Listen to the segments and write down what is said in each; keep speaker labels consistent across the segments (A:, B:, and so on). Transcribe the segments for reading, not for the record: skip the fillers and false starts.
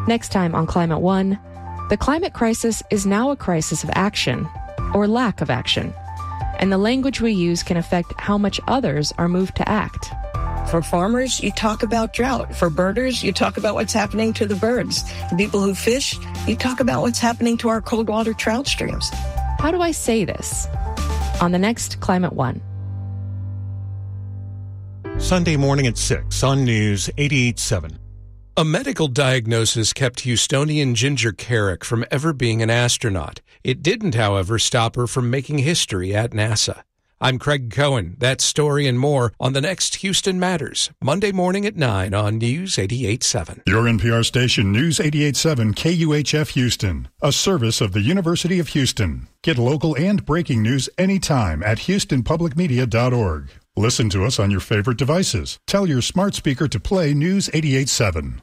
A: Next time on Climate One, the climate crisis is now a crisis of action, or lack of action, and the language we use can affect how much others are moved to act.
B: For farmers, you talk about drought. For birders, you talk about what's happening to the birds. For people who fish, you talk about what's happening to our cold water trout streams.
A: How do I say this? On the next Climate One.
C: Sunday morning at 6 on News 88.7.
D: A medical diagnosis kept Houstonian Ginger Carrick from ever being an astronaut. It didn't, however, stop her from making history at NASA. I'm Craig Cohen. That story and more on the next Houston Matters, Monday morning at 9 on News 88.7.
E: Your NPR station, News 88.7 KUHF Houston, a service of the University of Houston. Get local and breaking news anytime at houstonpublicmedia.org. Listen to us on your favorite devices. Tell your smart speaker to play News 88.7.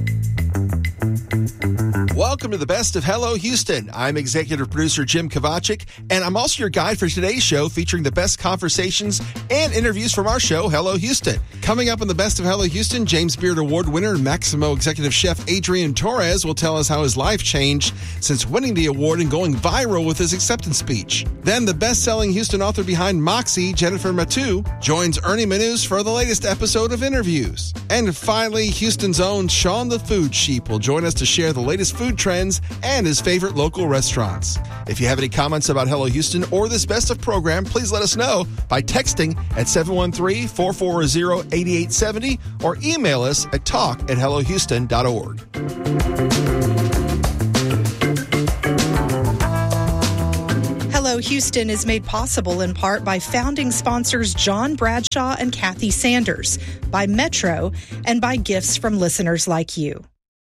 F: Welcome to the Best of Hello Houston. I'm executive producer Jim Kovacic, and I'm also your guide for today's show featuring the best conversations and interviews from our show, Hello Houston. Coming up on the Best of Hello Houston, James Beard Award winner and Maximo executive chef Adrian Torres will tell us how his life changed since winning the award and going viral with his acceptance speech. Then the best-selling Houston author behind Moxie, Jennifer Matu, joins Ernie Manus for the latest episode of Interviews. And finally, Houston's own Sean the Food Sheep will join us to share the latest food trends and his favorite local restaurants. If you have any comments about Hello Houston or this Best of program, please let us know by texting at 713-440-8870 or email us at talk@hellohouston.org.
G: Hello Houston is made possible in part by founding sponsors John Bradshaw and Kathy Sanders, by Metro, and by gifts from listeners like you.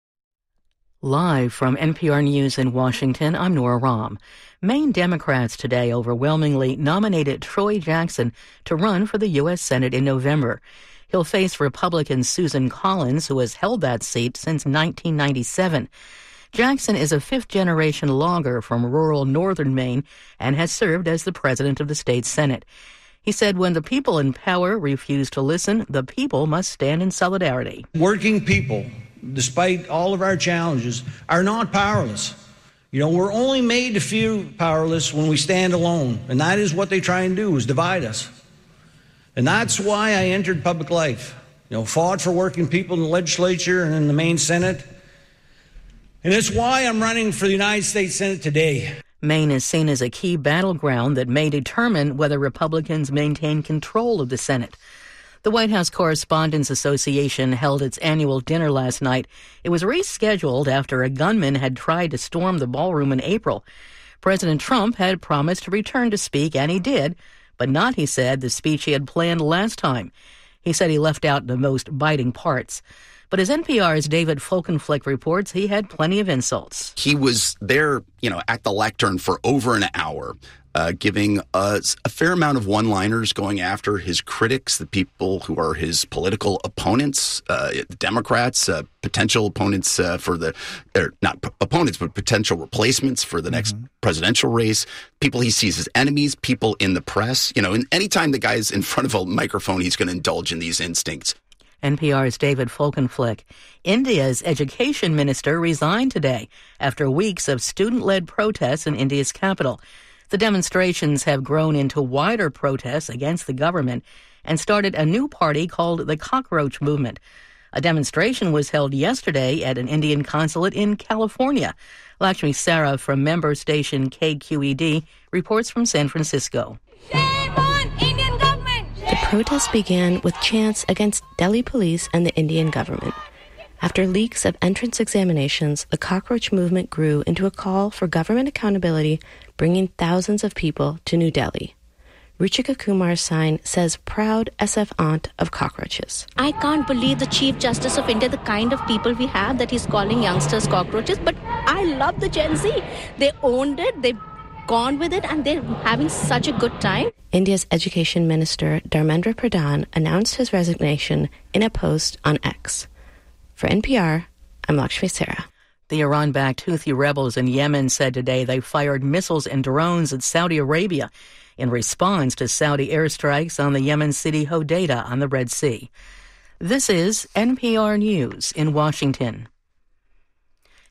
H: Live from NPR News in Washington, I'm Nora Rahm. Maine Democrats today overwhelmingly nominated Troy Jackson to run for the U.S. Senate in November. He'll face Republican Susan Collins, who has held that seat since 1997. Jackson is a fifth-generation logger from rural northern Maine and has served as the president of the state Senate. He said when the people in power refuse to listen, the people must stand in solidarity.
I: Working people, despite all of our challenges, are not powerless. You know, we're only made to feel powerless when we stand alone, and that is what they try and do, is divide us. And that's why I entered public life. You know, fought for working people in the legislature and in the Maine Senate. And it's why I'm running for the United States Senate today.
H: Maine is seen as a key battleground that may determine whether Republicans maintain control of the Senate. The White House Correspondents Association held its annual dinner last night. It was rescheduled after a gunman had tried to storm the ballroom in April. President Trump had promised to return to speak, and he did, but not, he said, the speech he had planned last time. He said he left out the most biting parts. But as NPR's David Folkenflik reports, he had plenty of insults.
J: He was there, at the lectern for over an hour, giving a fair amount of one-liners going after his critics, the people who are his political opponents, Democrats, potential opponents not opponents, but potential replacements for the next presidential race, people he sees as enemies, people in the press. And anytime the guy's in front of a microphone, he's going to indulge in these instincts.
H: NPR's David Folkenflik. India's education minister resigned today after weeks of student-led protests in India's capital. The demonstrations have grown into wider protests against the government and started a new party called the Cockroach Movement. A demonstration was held yesterday at an Indian consulate in California. Lakshmi Sarah from member station KQED reports from San Francisco.
K: Shame on Indian government!
L: The protests began with chants against Delhi police and the Indian government. After leaks of entrance examinations, the Cockroach Movement grew into a call for government accountability, bringing thousands of people to New Delhi. Ruchika Kumar's sign says, "Proud SF aunt of cockroaches."
M: I can't believe the Chief Justice of India, the kind of people we have, that he's calling youngsters cockroaches. But I love the Gen Z. They owned it, they've gone with it, and they're having such a good time.
L: India's Education Minister Dharmendra Pradhan announced his resignation in a post on X. For NPR, I'm Lakshmi Sarah.
H: The Iran-backed Houthi rebels in Yemen said today they fired missiles and drones at Saudi Arabia in response to Saudi airstrikes on the Yemen city Hodeidah on the Red Sea. This is NPR News in Washington.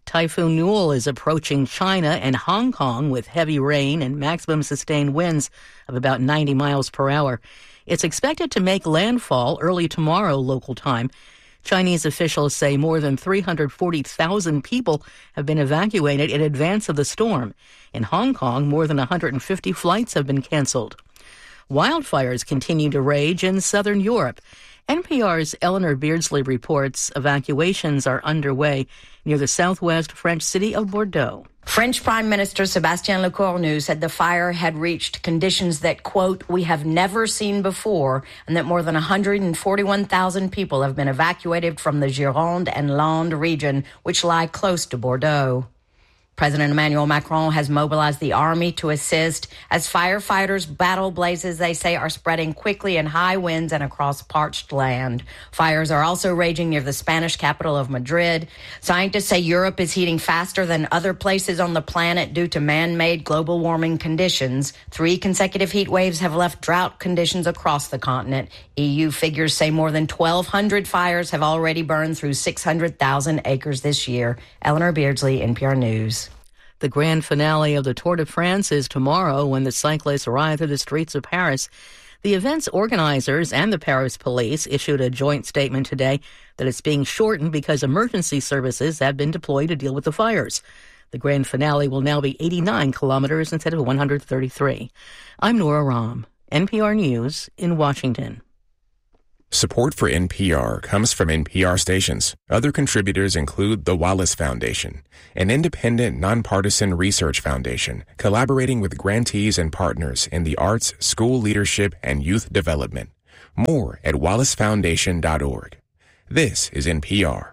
H: Typhoon Newell is approaching China and Hong Kong with heavy rain and maximum sustained winds of about 90 miles per hour. It's expected to make landfall early tomorrow local time. Chinese officials say more than 340,000 people have been evacuated in advance of the storm. In Hong Kong, more than 150 flights have been canceled. Wildfires continue to rage in southern Europe. NPR's Eleanor Beardsley reports evacuations are underway near the southwest French city of Bordeaux.
N: French Prime Minister Sébastien Lecornu said the fire had reached conditions that, quote, we have never seen before, and that more than 141,000 people have been evacuated from the Gironde and Landes region, which lie close to Bordeaux. President Emmanuel Macron has mobilized the army to assist as firefighters battle blazes they say are spreading quickly in high winds and across parched land. Fires are also raging near the Spanish capital of Madrid. Scientists say Europe is heating faster than other places on the planet due to man-made global warming conditions. 3 consecutive heat waves have left drought conditions across the continent. EU figures say more than 1,200 fires have already burned through 600,000 acres this year. Eleanor Beardsley, NPR News.
H: The grand finale of the Tour de France is tomorrow when the cyclists ride through the streets of Paris. The event's organizers and the Paris police issued a joint statement today that it's being shortened because emergency services have been deployed to deal with the fires. The grand finale will now be 89 kilometers instead of 133. I'm Nora Rahm, NPR News in Washington.
O: Support for NPR comes from NPR stations. Other contributors include the Wallace Foundation, an independent, nonpartisan research foundation collaborating with grantees and partners in the arts, school leadership, and youth development. More at wallacefoundation.org. This is NPR.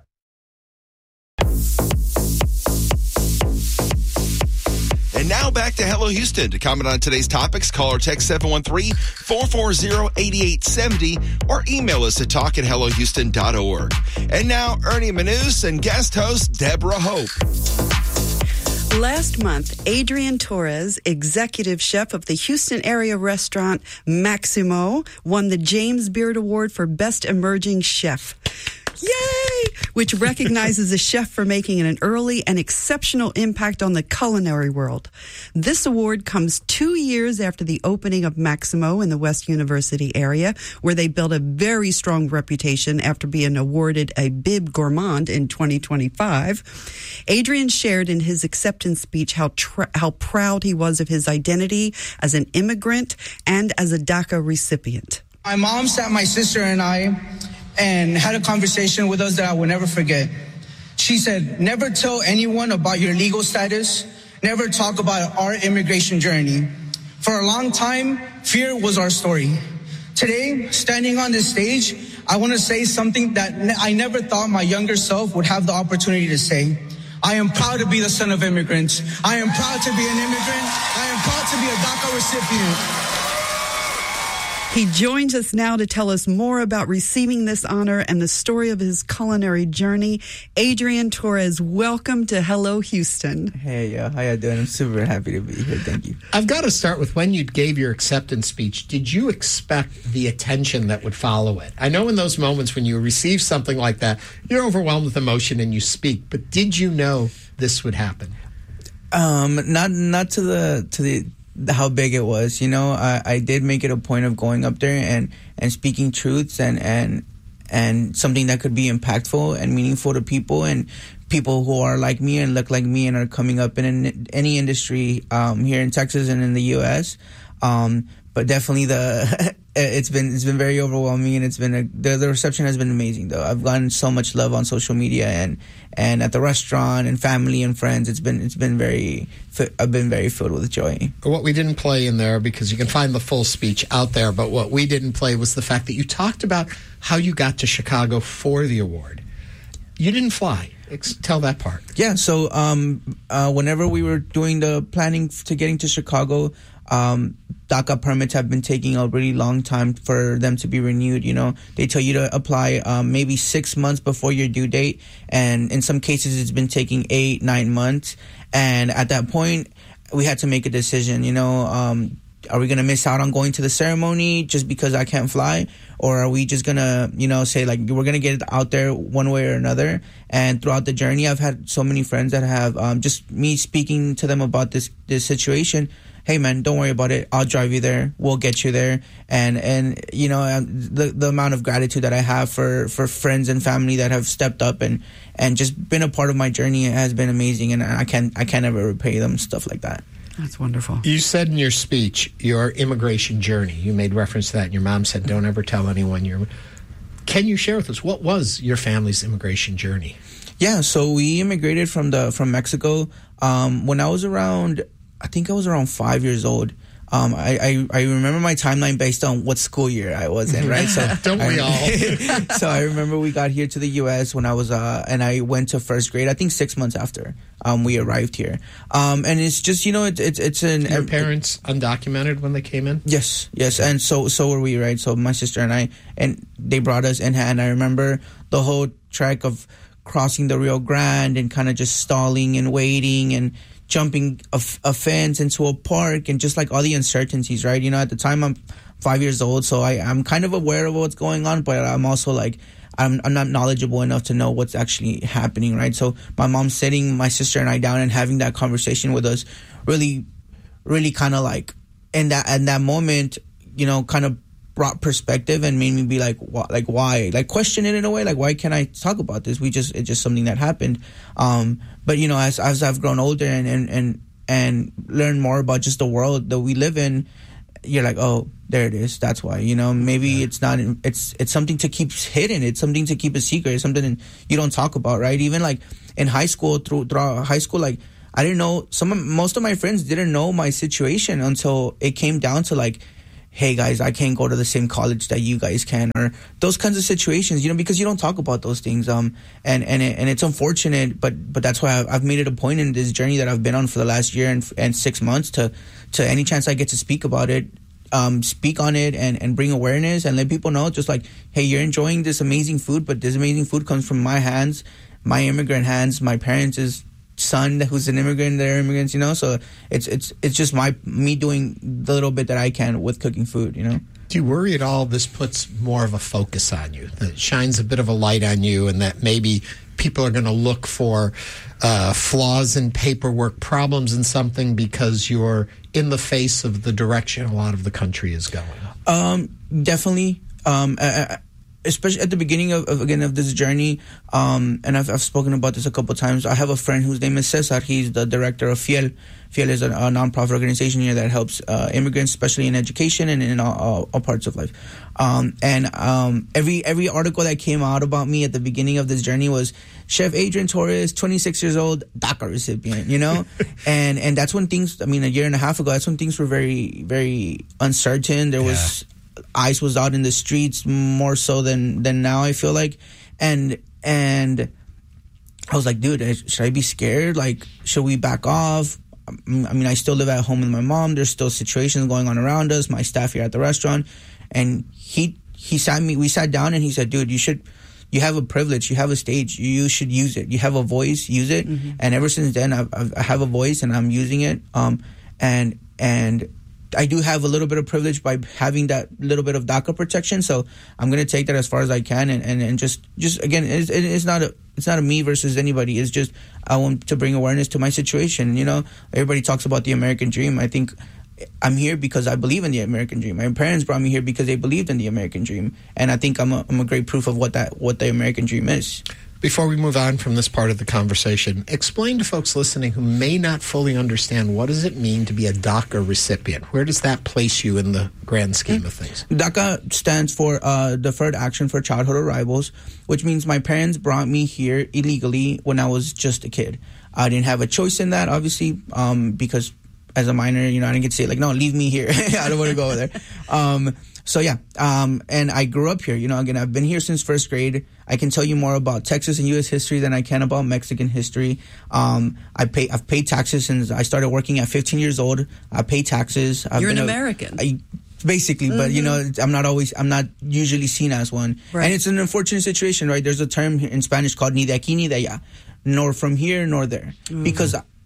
F: And now back to Hello Houston. To comment on today's topics, call or text 713-440-8870 or email us at talk@hellohouston.org. And now, Ernie Manous and guest host Deborah Hope.
P: Last month, Adrian Torres, executive chef of the Houston area restaurant Maximo, won the James Beard Award for Best Emerging Chef. Yay! Which recognizes a chef for making an early and exceptional impact on the culinary world. This award comes 2 years after the opening of Maximo in the West University area, where they built a very strong reputation after being awarded a Bib Gourmand in 2025. Adrian shared in his acceptance speech how proud he was of his identity as an immigrant and as a DACA recipient.
Q: My mom sat my sister and I and had a conversation with us that I will never forget. She said, never tell anyone about your legal status. Never talk about our immigration journey. For a long time, fear was our story. Today, standing on this stage, I want to say something that I never thought my younger self would have the opportunity to say. I am proud to be the son of immigrants. I am proud to be an immigrant. I am proud to be a DACA recipient.
P: He joins us now to tell us more about receiving this honor and the story of his culinary journey. Adrian Torres, welcome to Hello Houston.
R: Hey, how you doing? I'm super happy to be here. Thank you.
S: I've got to start with when you gave your acceptance speech. Did you expect the attention that would follow it? I know in those moments when you receive something like that, you're overwhelmed with emotion and you speak. But did you know this would happen?
R: Not to the how big it was. You know, I did make it a point of going up there and speaking truths and something that could be impactful and meaningful to people and people who are like me and look like me and are coming up in any industry here in Texas and in the U.S. But definitely it's been very overwhelming, and it's been the reception has been amazing. Though I've gotten so much love on social media and at the restaurant and family and friends. I've been very filled with joy.
S: What we didn't play in there, because you can find the full speech out there, but what we didn't play was the fact that you talked about how you got to Chicago for the award. You didn't fly. Tell that part.
R: Yeah. So whenever we were doing the planning to getting to Chicago, DACA permits have been taking a really long time for them to be renewed. You know, they tell you to apply maybe 6 months before your due date, and in some cases it's been taking 8-9 months. And at that point, we had to make a decision. You know, are we going to miss out on going to the ceremony just because I can't fly? Or are we just going to, say like, we're going to get out there one way or another? And throughout the journey, I've had so many friends that have, just me speaking to them about this situation. Hey man, don't worry about it. I'll drive you there. We'll get you there. And the amount of gratitude that I have for friends and family that have stepped up and just been a part of my journey has been amazing. And I can't ever repay them, stuff like that.
P: That's wonderful.
S: You said in your speech, your immigration journey, you made reference to that, and your mom said, don't ever tell anyone. Can you share with us, what was your family's immigration journey?
R: Yeah, so we immigrated from Mexico when I was around 5 years old. I remember my timeline based on what school year I was in, right? So
S: don't we all?
R: So I remember we got here to the U.S. when I was, and I went to first grade, I think 6 months after we arrived here. And it's just, it's an...
S: Your parents undocumented when they came in?
R: Yes. And so were we, right? So my sister and I, and they brought us in hand. I remember the whole trek of crossing the Rio Grande and kind of just stalling and waiting and jumping a fence into a park and just like all the uncertainties, right? At the time I'm 5 years old, so I'm kind of aware of what's going on, but I'm also like, I'm not knowledgeable enough to know what's actually happening, right? So my mom sitting my sister and I down and having that conversation with us really, really kind of like, in that moment, kind of brought perspective and made me be like, why? Like question it in a way, like why can't I talk about this? It's just something that happened. But as I've grown older and learned more about just the world that we live in, you're like, oh, there it is. That's why. Maybe it's not. It's something to keep hidden. It's something to keep a secret. It's something you don't talk about, right? Even like in high school, throughout high school, like I didn't know. Most of my friends didn't know my situation until it came down to like, hey guys, I can't go to the same college that you guys can, or those kinds of situations, because you don't talk about those things. And it's unfortunate, but that's why I've made it a point in this journey that I've been on for the last year and 6 months to any chance I get to speak about it, speak on it and bring awareness and let people know, just like, hey, you're enjoying this amazing food, but this amazing food comes from my hands, my immigrant hands, my parents' son who's an immigrant, they're immigrants, so it's just me doing the little bit that I can with cooking food.
S: Do you worry at all this puts more of a focus on you, that shines a bit of a light on you, and that maybe people are going to look for flaws in paperwork, problems in something because you're in the face of the direction a lot of the country is going?
R: Definitely. Especially at the beginning of this journey, and I've spoken about this a couple of times. I have a friend whose name is Cesar. He's the director of Fiel. Fiel is a nonprofit organization here that helps immigrants, especially in education and in all parts of life. Every article that came out about me at the beginning of this journey was Chef Adrian Torres, 26 years old, DACA recipient, and that's when things. I mean, a year and a half ago, that's when things were very, very uncertain. There was. ICE was out in the streets more so than now, I feel like. And I was like, dude, should I be scared? Like, should we back off? I mean, I still live at home with my mom. There's still situations going on around us, my staff here at the restaurant. And we sat down and he said, dude, you have a privilege. You have a stage. You should use it. You have a voice. Use it. Mm-hmm. And ever since then, I have a voice and I'm using it. And I do have a little bit of privilege by having that little bit of DACA protection, so I'm going to take that as far as I can, and just again, it's not a me versus anybody. It's just I want to bring awareness to my situation. Everybody talks about the American dream. I think I'm here because I believe in the American dream. My parents brought me here because they believed in the American dream, and I think I'm a great proof of what the American dream is.
S: Before we move on from this part of the conversation, explain to folks listening who may not fully understand, what does it mean to be a DACA recipient? Where does that place you in the grand scheme of things?
R: DACA stands for Deferred Action for Childhood Arrivals, which means my parents brought me here illegally when I was just a kid. I didn't have a choice in that, obviously, because as a minor, I didn't get to say, like, no, leave me here. I don't want to go over there. So yeah, and I grew up here. Again, I've been here since first grade. I can tell you more about Texas and U.S. history than I can about Mexican history. I've paid taxes since I started working at 15 years old. I pay taxes.
P: You're an American.
R: Basically, mm-hmm. But I'm not usually seen as one. Right. And it's an unfortunate situation, right? There's a term in Spanish called ni de aquí ni de allá, nor from here nor there, mm-hmm. because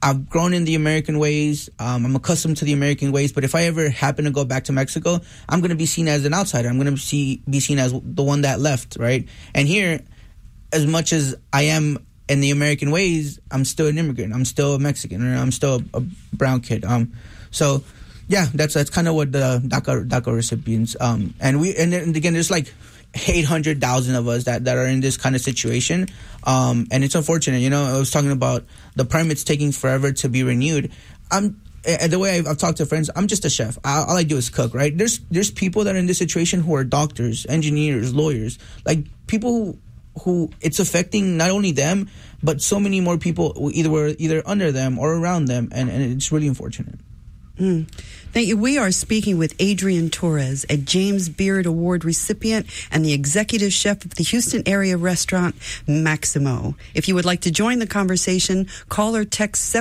R: I've grown in the American ways. I'm accustomed to the American ways. But if I ever happen to go back to Mexico, I'm going to be seen as an outsider. I'm going to be seen as the one that left, right? And here, as much as I am in the American ways, I'm still an immigrant. I'm still a Mexican, or I'm still a brown kid. So, yeah, that's kind of what the DACA recipients. And again, there's like 800,000 of us that are in this kind of situation. And it's unfortunate. You know, I was talking about the permits taking forever to be renewed. The way I've talked to friends, I'm just a chef. All I do is cook, right? There's people that are in this situation who are doctors, engineers, lawyers, like people who it's affecting not only them, but so many more people who either under them or around them, and it's really unfortunate.
P: Thank you. We are speaking with Adrian Torres, a James Beard Award recipient and the executive chef of the Houston area restaurant Maximo. If you would like to join the conversation, call or text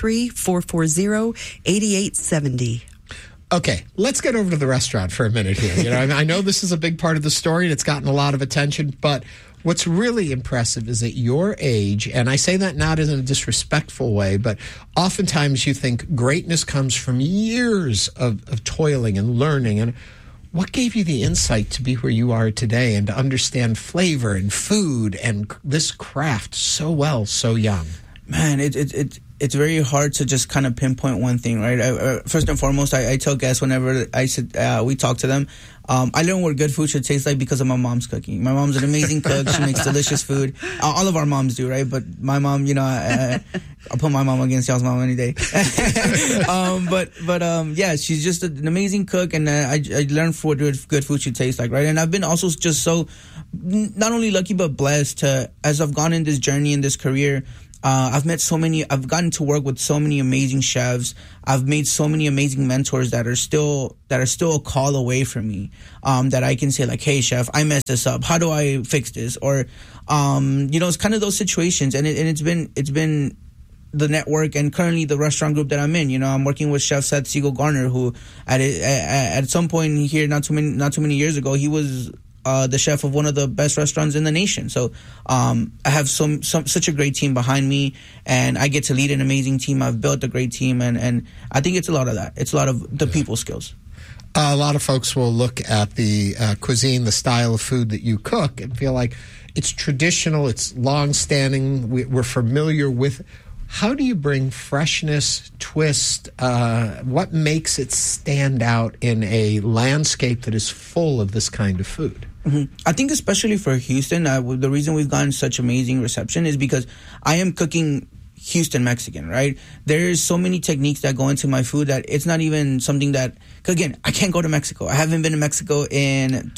P: 713-440-8870.
S: Okay, let's get over to the restaurant for a minute here. You know, I know this is a big part of the story and it's gotten a lot of attention, but what's really impressive is at your age, and I say that not in a disrespectful way, but oftentimes you think greatness comes from years of toiling and learning. And what gave you the insight to be where you are today and to understand flavor and food and this craft so well, so young?
R: Man, it's very hard to just kind of pinpoint one thing, right? First and foremost, I tell guests whenever we talk to them, I learned what good food should taste like because of my mom's cooking. My mom's an amazing cook. She makes delicious food. All of our moms do, right? But my mom, you know, I'll put my mom against y'all's mom any day. Yeah, she's just an amazing cook, and I learned what good food should taste like, right? And I've been also just so not only lucky but blessed to, as I've gone in this journey, in this career, I've gotten to work with so many amazing chefs. I've made so many amazing mentors that are still a call away from me, that I can say like, hey chef, I messed this up. How do I fix this? Or, you know, it's kind of those situations. And it's been the network and currently the restaurant group that I'm in. You know, I'm working with Chef Seth Siegel Garner, who at some point here, not too many years ago, he was the chef of one of the best restaurants in the nation. So I have such a great team behind me, and I get to lead an amazing team. I've built a great team, and I think it's a lot of that. It's a lot of the people skills.
S: A lot of folks will look at the cuisine, the style of food that you cook, and feel like it's traditional, it's long-standing, we're familiar with. How do you bring freshness, twist? What makes it stand out in a landscape that is full of this kind of food?
R: Mm-hmm. I think especially for Houston, the reason we've gotten such amazing reception is because I am cooking Houston Mexican, right? There's so many techniques that go into my food that it's not even something that, again, I can't go to Mexico. I haven't been to Mexico in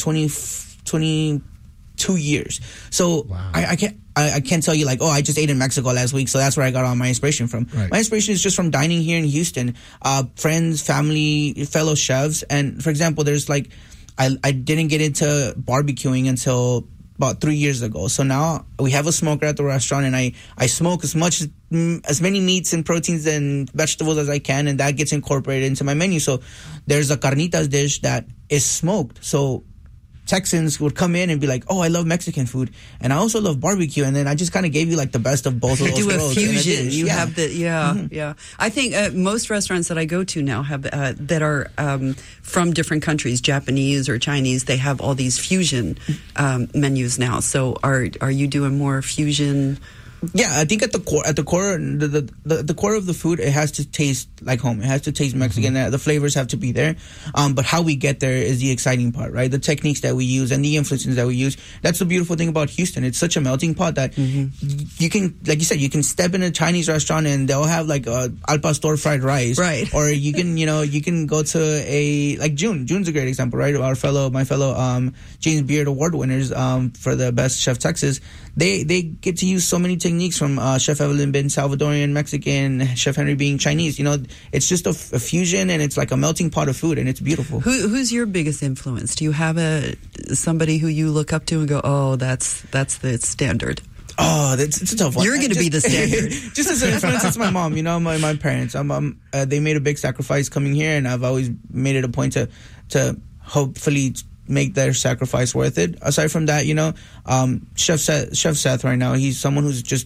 R: 22 years. So wow. I can't tell you like, oh, I just ate in Mexico last week, so that's where I got all my inspiration from. Right. My inspiration is just from dining here in Houston, friends, family, fellow chefs. And for example, there's like, I didn't get into barbecuing until about 3 years ago. So now we have a smoker at the restaurant, and I smoke as many meats and proteins and vegetables as I can, and that gets incorporated into my menu. So there's a carnitas dish that is smoked. So Texans would come in and be like, oh, I love Mexican food, and I also love barbecue, and then I just kind of gave you like the best of both of those worlds.
P: Do a fusion. You have the, yeah. I think most restaurants that I go to now have that are from different countries, Japanese or Chinese, they have all these fusion menus now. So are you doing more fusion?
R: Yeah, I think at the core, the core of the food, it has to taste like home. It has to taste Mexican. Mm-hmm. The flavors have to be there. But how we get there is the exciting part, right? The techniques that we use and the influences that we use. That's the beautiful thing about Houston. It's such a melting pot that you can, like you said, you can step in a Chinese restaurant and they'll have like al pastor fried rice, right? Or you can go to a like June. June's a great example, right? My fellow James Beard Award winners for the best Chef Texas. They get to use so many techniques from Chef Evelyn being Salvadorian, Mexican, Chef Henry being Chinese. You know, it's just a fusion, and it's like a melting pot of food, and it's beautiful.
P: Who's your biggest influence? Do you have somebody who you look up to and go, oh, that's the standard?
R: Oh, it's a tough one.
P: You're going to be the standard.
R: Just as an influence, it's my mom. You know, my parents. They made a big sacrifice coming here, and I've always made it a point to hopefully make their sacrifice worth it. Aside from that, you know, Chef Seth right now, he's someone who's just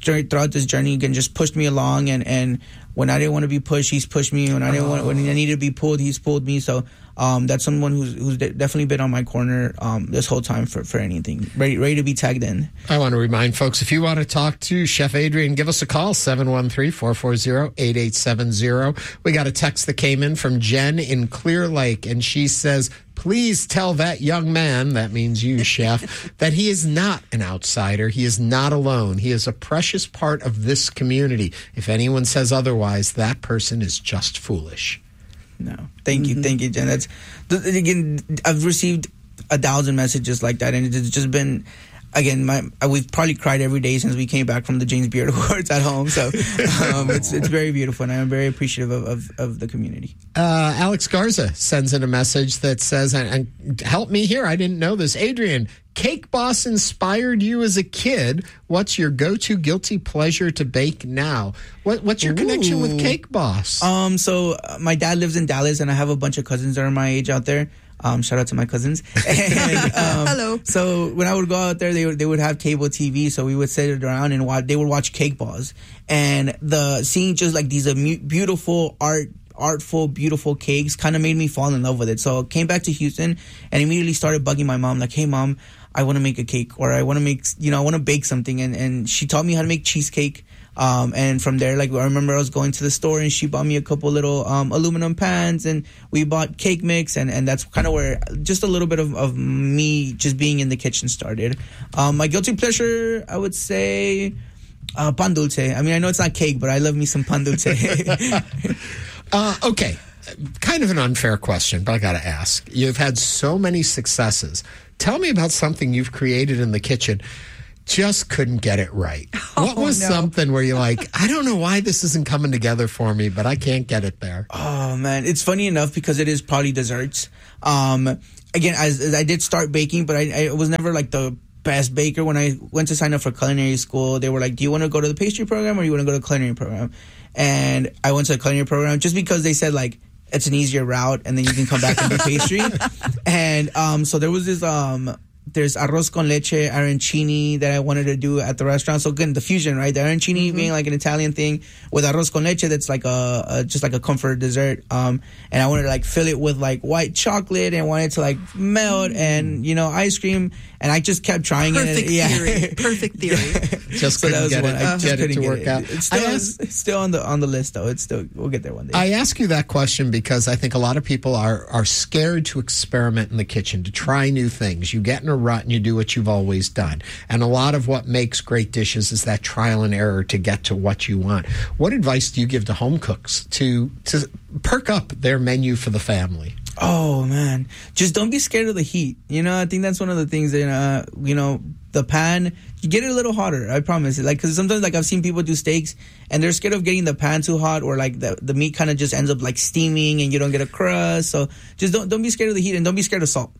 R: throughout this journey, again, just pushed me along. And when I didn't want to be pushed, he's pushed me. When I needed to be pulled, he's pulled me. So that's someone who's definitely been on my corner this whole time for anything. Ready to be tagged in.
S: I want to remind folks, if you want to talk to Chef Adrian, give us a call, 713-440-8870. We got a text that came in from Jen in Clear Lake, and she says, please tell that young man, that means you, Chef, that he is not an outsider. He is not alone. He is a precious part of this community. If anyone says otherwise, that person is just foolish.
R: No. Thank you, Jen. Again, I've received 1,000 messages like that, and it's just been, again, we've probably cried every day since we came back from the James Beard Awards at home. So it's very beautiful, and I'm very appreciative of the community.
S: Alex Garza sends in a message that says, and help me here, I didn't know this. Adrian, Cake Boss inspired you as a kid. What's your go-to guilty pleasure to bake now? What's your connection with Cake Boss?
R: So my dad lives in Dallas, and I have a bunch of cousins that are my age out there. Shout out to my cousins. And,
P: hello.
R: So when I would go out there, they would have cable TV, so we would sit around and they would watch Cake Boss, and seeing just like these beautiful artful, beautiful cakes kind of made me fall in love with it. So I came back to Houston and immediately started bugging my mom, like, hey mom, I want to make a cake, or I want to make, I want to bake something. And she taught me how to make cheesecake. And from there, like, I remember I was going to the store and she bought me a couple little aluminum pans, and we bought cake mix, and that's kind of where just a little bit of me just being in the kitchen started. My guilty pleasure, I would say, pan dulce. I mean, I know it's not cake, but I love me some pan dulce.
S: Okay, kind of an unfair question, but I got to ask. You've had so many successes. Tell me about something you've created in the kitchen. Just couldn't get it right. What was something where you're like, I don't know why this isn't coming together for me, but I can't get it there?
R: Oh, man. It's funny enough because it is probably desserts. Again, I did start baking, but I was never like the best baker. When I went to sign up for culinary school, they were like, do you want to go to the pastry program or you want to go to the culinary program? And I went to the culinary program just because they said, like, it's an easier route and then you can come back and do pastry. And so there was this... there's arroz con leche, arancini that I wanted to do at the restaurant. So again, the fusion, right? The arancini being like an Italian thing with arroz con leche, that's like just like a comfort dessert. And I wanted to like fill it with like white chocolate and wanted to like melt and, ice cream. And I just kept trying it.
P: Perfect theory.
S: Just couldn't get it to work out.
P: It's
R: still on the list though. We'll get there one day.
S: I ask you that question because I think a lot of people are scared to experiment in the kitchen, to try new things. You get in a rut and you do what you've always done. And a lot of what makes great dishes is that trial and error to get to what you want. What advice do you give to home cooks to perk up their menu for the family?
R: Oh, man. Just don't be scared of the heat. I think that's one of the things that, the pan, you get it a little hotter, I promise. Like, because sometimes, like, I've seen people do steaks, and they're scared of getting the pan too hot, or, like, the meat kind of just ends up, like, steaming, and you don't get a crust. So just don't be scared of the heat, and don't be scared of salt.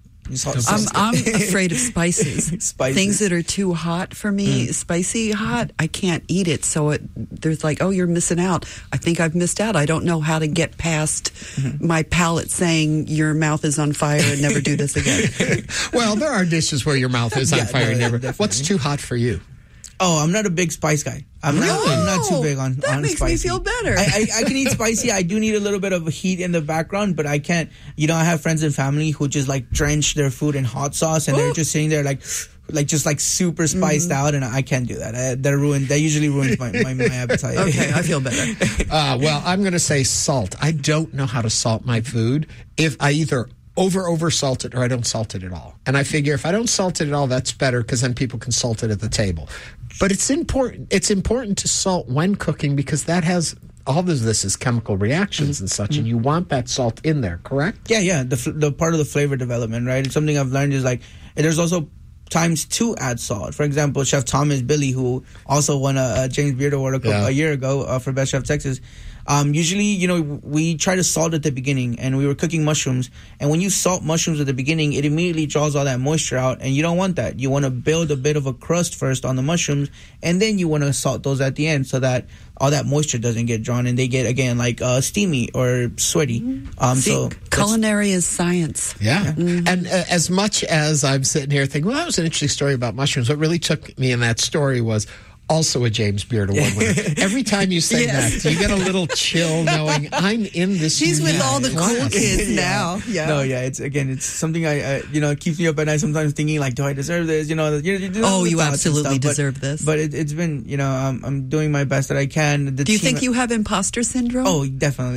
P: I'm afraid of spices. Things that are too hot for me, spicy hot, I can't eat it. So there's like, oh, you're missing out. I think I've missed out. I don't know how to get past my palate saying your mouth is on fire and never do this again.
S: Well, there are dishes where your mouth is on fire. What's too hot for you?
R: Oh, I'm not a big spice guy. I'm not too big on
P: that makes
R: spicy.
P: Me feel better.
R: I can eat spicy. I do need a little bit of heat in the background, but I can't. I have friends and family who just like drench their food in hot sauce, and they're just sitting there like just super spiced out, and I can't do that. That usually ruins my appetite.
P: Okay, I feel better.
S: Well, I'm going to say salt. I don't know how to salt my food. If I either over salt it or I don't salt it at all. And I figure if I don't salt it at all, that's better because then people can salt it at the table. But it's important to salt when cooking because that has all of this is chemical reactions and such, and you want that salt in there, correct?
R: Yeah. The part of the flavor development, right? It's something I've learned is like there's also times to add salt. For example, Chef Thomas Billy, who also won a James Beard Award a year ago for Best Chef Texas. Usually, we try to salt at the beginning, and we were cooking mushrooms. And when you salt mushrooms at the beginning, it immediately draws all that moisture out, and you don't want that. You want to build a bit of a crust first on the mushrooms, and then you want to salt those at the end so that all that moisture doesn't get drawn, and they get, again, like steamy or sweaty.
P: Culinary is science.
S: Yeah. And as much as I'm sitting here thinking, well, that was an interesting story about mushrooms, what really took me in that story was also a James Beard Award winner. Every time you say that, do you get a little chill knowing I'm in this?
P: He's with all the cool
S: class.
P: kids now. Yeah.
R: No, yeah. It's something I it keeps me up at night sometimes thinking like, do I deserve this? You
P: absolutely deserve this.
R: But it's been, I'm doing my best that I can.
P: Do you think you have imposter syndrome?
R: Oh, definitely.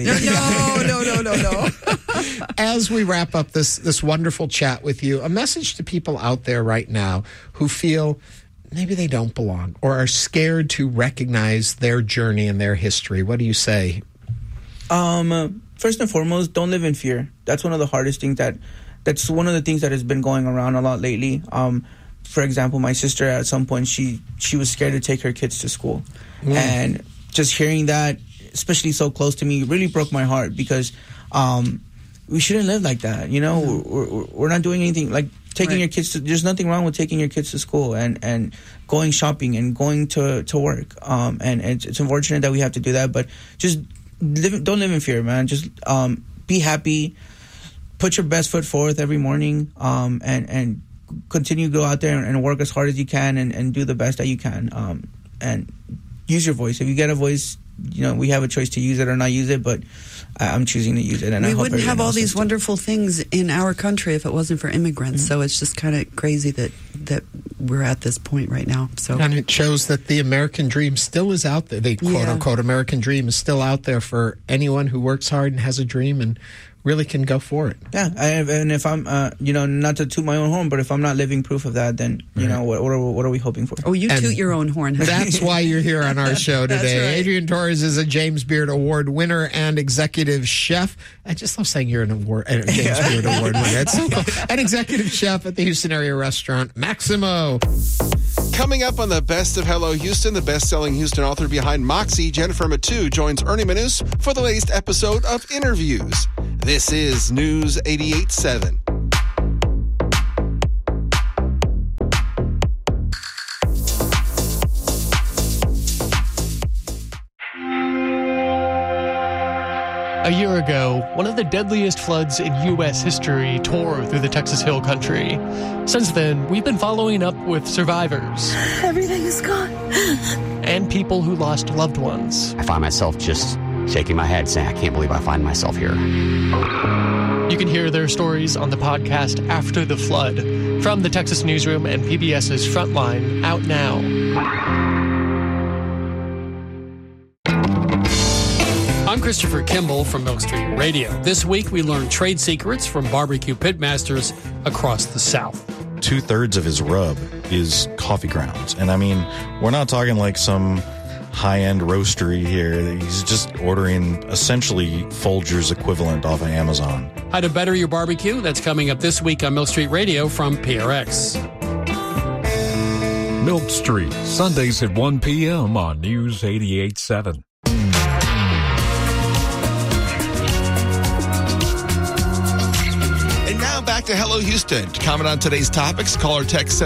P: No.
S: As we wrap up this wonderful chat with you, a message to people out there right now who feel maybe they don't belong or are scared to recognize their journey and their history. What do you say?
R: First and foremost, don't live in fear. That's one of the hardest things that's one of the things that has been going around a lot lately. For example, my sister at some point, she was scared to take her kids to school. And just hearing that, especially so close to me, really broke my heart because we shouldn't live like that. We're not doing anything like taking your kids to, there's nothing wrong with taking your kids to school and going shopping and going to work. And it's unfortunate that we have to do that, but just don't live in fear, man. Just be happy, put your best foot forth every morning, and continue to go out there and work as hard as you can and do the best that you can. And use your voice. If you get a voice, we have a choice to use it or not use it, but I'm choosing to use it. And
P: we
R: I hope
P: wouldn't have all these
R: too.
P: wonderful things in our country if it wasn't for immigrants. So it's just kind of crazy that we're at this point right now. So,
S: and it shows that the American dream still is out there. The quote-unquote American dream is still out there for anyone who works hard and has a dream and really can go for it.
R: Yeah, and if I'm, not to toot my own horn, but if I'm not living proof of that, then, what are we hoping for?
P: Oh, you toot your own horn.
S: That's why you're here on our show today.
P: Right.
S: Adrian Torres is a James Beard Award winner and executive chef. I just love saying you're a James Beard Award winner. It's so cool. An executive chef at the Houston area restaurant Maximo.
F: Coming up on the Best of Hello Houston, the best-selling Houston author behind Moxie, Jennifer Matu, joins Ernie Manous for the latest episode of Interviews. This is News 88.7.
T: A year ago, one of the deadliest floods in U.S. history tore through the Texas Hill Country. Since then, we've been following up with survivors.
U: Everything is gone.
T: And people who lost loved ones.
V: I find myself just shaking my head saying, I can't believe I find myself here.
T: You can hear their stories on the podcast After the Flood from the Texas Newsroom and PBS's Frontline, out now. I'm Christopher Kimball from Milk Street Radio. This week, we learned trade secrets from barbecue pitmasters across the South.
W: 2/3 of his rub is coffee grounds. And I mean, we're not talking like some high-end roastery here. He's just ordering essentially Folgers equivalent off of Amazon.
T: How to better your barbecue? That's coming up this week on Milk Street Radio from PRX.
X: Milk Street, Sundays at 1 p.m. on News 88.7.
F: Back to Hello Houston. To comment on today's topics, call or text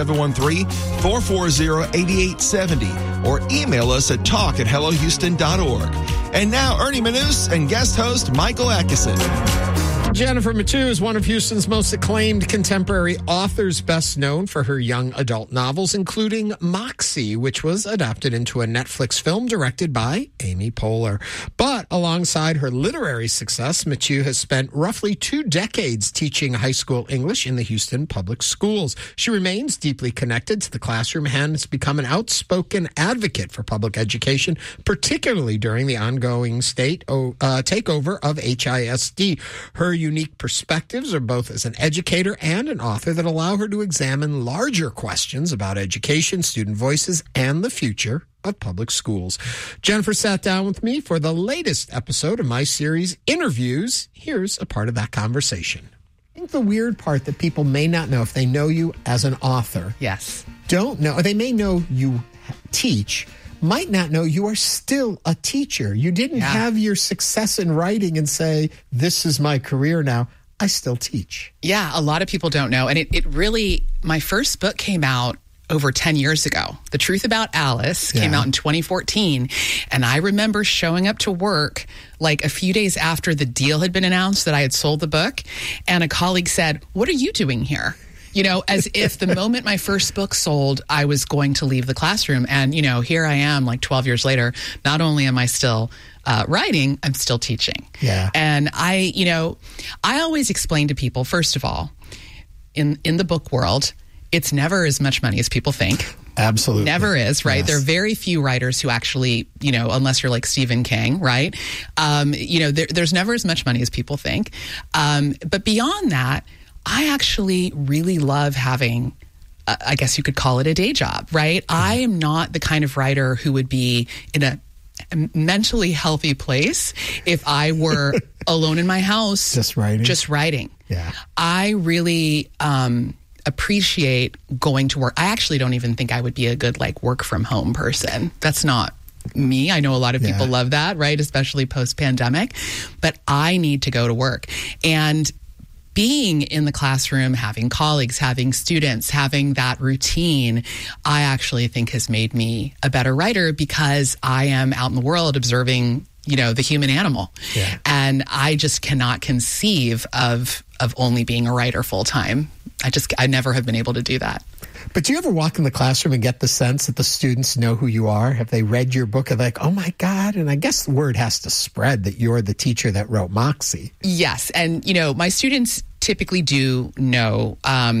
F: 713-440-8870 or email us at talk@hellohouston.org. And now, Ernie Manous and guest host Michael Atkinson.
S: Jennifer Matu is one of Houston's most acclaimed contemporary authors, best known for her young adult novels, including Moxie, which was adapted into a Netflix film directed by Amy Poehler. But alongside her literary success, Matu has spent roughly 2 decades teaching high school English in the Houston public schools. She remains deeply connected to the classroom and has become an outspoken advocate for public education, particularly during the ongoing state takeover of HISD. Her unique perspectives are both as an educator and an author that allow her to examine larger questions about education, student voices, and the future of public schools. Jennifer sat down with me for the latest episode of my series, Interviews. Here's a part of that conversation. I think the weird part that people may not know if they know you as an author.
Y: Yes.
S: Don't know, or they may know you teach, might not know you are still a teacher. You didn't have your success in writing and say, this is my career now. I still teach.
Y: Yeah, a lot of people don't know. And it really, my first book came out over 10 years ago. The Truth About Alice came out in 2014. And I remember showing up to work like a few days after the deal had been announced that I had sold the book. And a colleague said, what are you doing here? as if the moment my first book sold, I was going to leave the classroom. And, here I am like 12 years later. Not only am I still writing, I'm still teaching.
S: Yeah.
Y: And I always explain to people, first of all, in the book world, it's never as much money as people think.
S: Absolutely.
Y: Never is, right?
S: Yes.
Y: There are very few writers who actually, unless you're like Stephen King, right? There's never as much money as people think. But beyond that, I actually really love having, I guess you could call it a day job, right? Mm-hmm. I am not the kind of writer who would be in a mentally healthy place if I were alone in my house.
S: Just writing.
Y: Yeah. I really appreciate going to work. I actually don't even think I would be a good work from home person. That's not me. I know a lot of people love that, right? Especially post-pandemic. But I need to go to work. And being in the classroom, having colleagues, having students, having that routine, I actually think has made me a better writer because I am out in the world observing, the human animal. Yeah. And I just cannot conceive of only being a writer full time. I never have been able to do that.
S: But do you ever walk in the classroom and get the sense that the students know who you are? Have they read your book and like, oh my God? And I guess the word has to spread that you're the teacher that wrote Moxie.
Y: Yes. And, my students typically do know,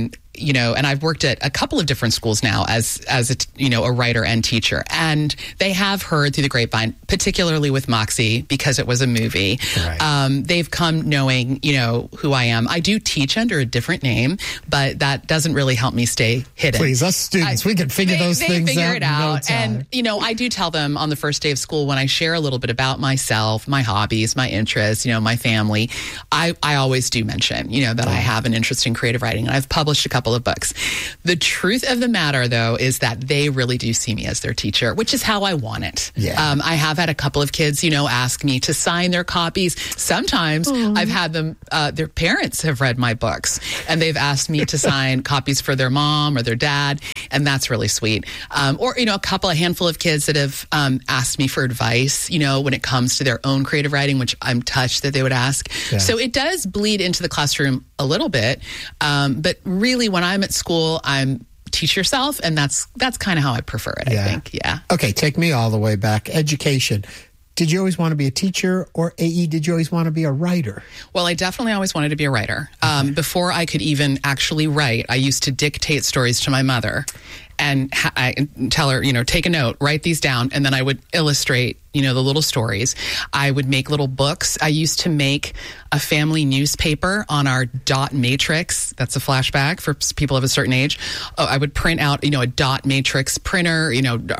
Y: and I've worked at a couple of different schools now as a writer and teacher. And they have heard through the grapevine, particularly with Moxie, because it was a movie. Right. They've come knowing, who I am. I do teach under a different name, but that doesn't really help me stay hidden.
S: Please, us students, we can figure those things out. They figure it out.
Y: And, I do tell them on the first day of school when I share a little bit about myself, my hobbies, my interests, my family, I always do mention, that I have an interest in creative writing. And I've published a couple of books. The truth of the matter, though, is that they really do see me as their teacher, which is how I want it. Yeah. I have had a couple of kids, ask me to sign their copies. Sometimes I've had them, their parents have read my books and they've asked me to sign copies for their mom or their dad. And that's really sweet. Or, a handful of kids that have asked me for advice, when it comes to their own creative writing, which I'm touched that they would ask. Yeah. So it does bleed into the classroom a little bit. But really, when I'm at school, I'm teach yourself, and that's kind of how I prefer it, I think. Yeah.
S: Okay, take me all the way back. Education. Did you always want to be a teacher, or AE, did you always want to be a writer?
Y: Well, I definitely always wanted to be a writer. Before I could even actually write, I used to dictate stories to my mother and I tell her, take a note, write these down, and then I would illustrate, the little stories. I would make little books. I used to make a family newspaper on our dot matrix. That's a flashback for people of a certain age. I would print out, a dot matrix printer,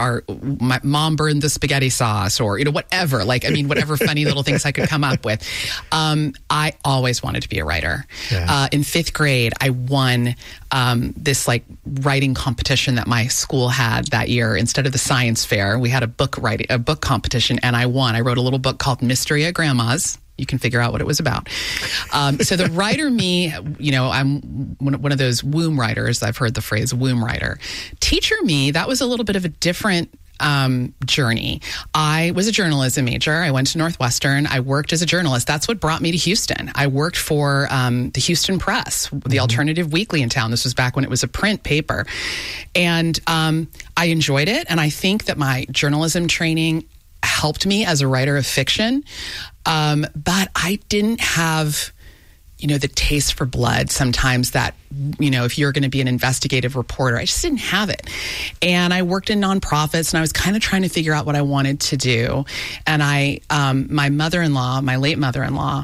Y: my mom burned the spaghetti sauce or, whatever, whatever funny little things I could come up with. I always wanted to be a writer. Yeah. In 5th grade, I won this writing competition that my school had that year. Instead of the science fair, we had a book competition, and I won. I wrote a little book called Mystery at Grandma's. You can figure out what it was about. So the writer me, I'm one of those womb writers. I've heard the phrase womb writer. Teacher me, that was a little bit of a different journey. I was a journalism major. I went to Northwestern. I worked as a journalist. That's what brought me to Houston. I worked for the Houston Press, the alternative weekly in town. This was back when it was a print paper. And I enjoyed it. And I think that my journalism training helped me as a writer of fiction. But I didn't have the taste for blood sometimes that, if you're going to be an investigative reporter, I just didn't have it. And I worked in nonprofits, and I was kind of trying to figure out what I wanted to do. And my mother-in-law, my late mother-in-law,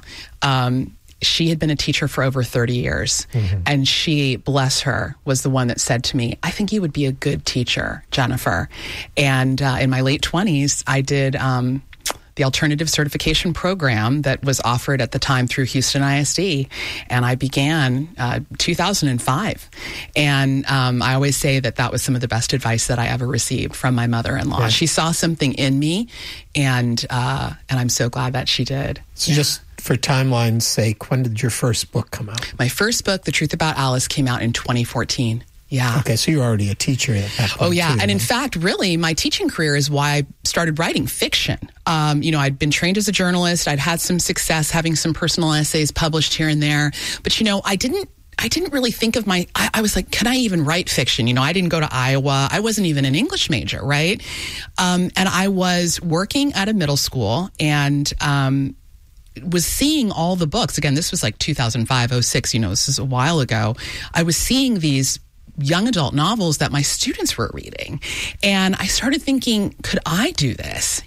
Y: she had been a teacher for over 30 years. Mm-hmm. And she, bless her, was the one that said to me, I think you would be a good teacher, Jennifer. And in my late 20s, I did the alternative certification program that was offered at the time through Houston ISD. And I began 2005. And I always say that was some of the best advice that I ever received from my mother-in-law. Yeah. She saw something in me, and I'm so glad that she did.
S: So just for timeline's sake, when did your first book come out?
Y: My first book, The Truth About Alice, came out in 2014. Yeah.
S: Okay, so you're already a teacher at that point.
Y: Oh, yeah.
S: Too,
Y: and in fact, really, my teaching career is why I started writing fiction. I'd been trained as a journalist. I'd had some success having some personal essays published here and there. But, I didn't really think of I was like, can I even write fiction? I didn't go to Iowa. I wasn't even an English major, right? And I was working at a middle school and was seeing all the books. Again, this was like 2005, 06, this is a while ago. I was seeing these young adult novels that my students were reading. And I started thinking, could I do this?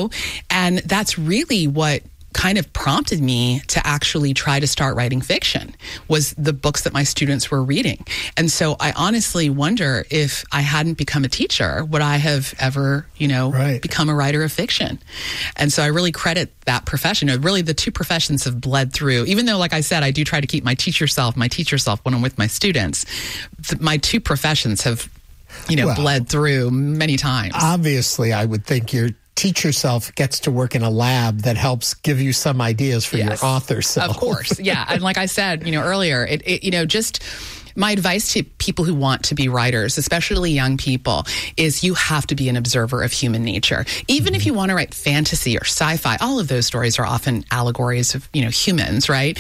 Y: And that's really what kind of prompted me to actually try to start writing fiction, was the books that my students were reading. And so I honestly wonder, if I hadn't become a teacher, would I have ever, become a writer of fiction? And so I really credit that profession. Really, the two professions have bled through. Even though, like I said, I do try to keep my teacher self when I'm with my students, my two professions have, bled through many times.
S: Obviously, I would think your teacher self gets to work in a lab that helps give you some ideas for your author self.
Y: Of course, yeah. And like I said, earlier, just my advice to people who want to be writers, especially young people, is you have to be an observer of human nature. Even if you want to write fantasy or sci-fi, all of those stories are often allegories of, humans, right?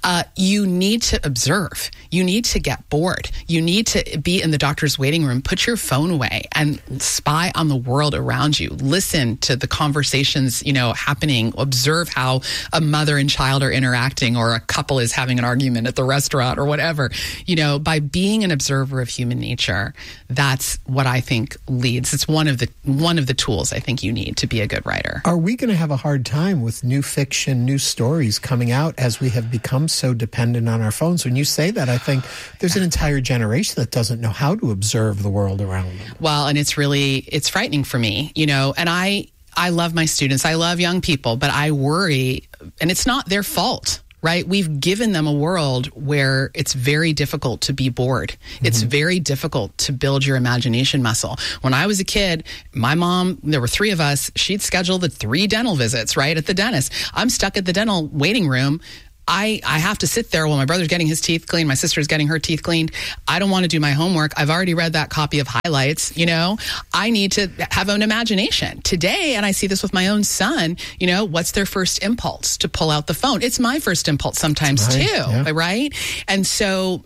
Y: You need to observe. You need to get bored. You need to be in the doctor's waiting room, put your phone away and spy on the world around you. Listen to the conversations, happening. Observe how a mother and child are interacting, or a couple is having an argument at the restaurant, or whatever. By being an observer of human nature, that's what I think leads. It's one of the tools I think you need to be a good writer.
S: Are we going to have a hard time with new fiction, new stories coming out as we have become so dependent on our phones? When you say that, I think there's an entire generation that doesn't know how to observe the world around them.
Y: Well, and it's frightening for me, and I love my students. I love young people, but I worry, and it's not their fault. Right? We've given them a world where it's very difficult to be bored. It's very difficult to build your imagination muscle. When I was a kid, my mom, there were 3 of us, she'd schedule the 3 dental visits, right, at the dentist. I'm stuck at the dental waiting room. I have to sit there while my brother's getting his teeth cleaned, my sister's getting her teeth cleaned. I don't want to do my homework. I've already read that copy of highlights, I need to have an imagination. Today, and I see this with my own son, what's their first impulse? To pull out the phone. It's my first impulse sometimes too, right? And so,